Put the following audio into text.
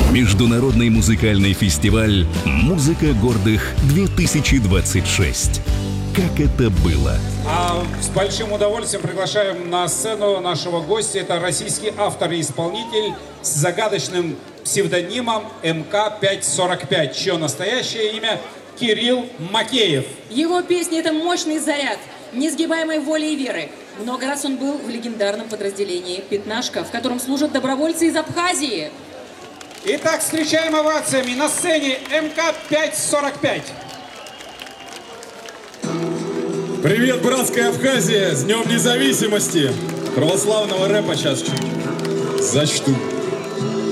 Международный музыкальный фестиваль «Музыка гордых-2026». Как это было? С большим удовольствием приглашаем на сцену нашего гостя. Это российский автор и исполнитель с загадочным псевдонимом МК-545, чье настоящее имя Кирилл Макеев. Его песни — это мощный заряд несгибаемой воли и веры. Много раз он был в легендарном подразделении «Пятнашка», в котором служат добровольцы из Абхазии. Итак, встречаем овациями на сцене МК-545. Привет, братская Абхазия! С Днем Независимости! Православного рэпа сейчас чуть зачту.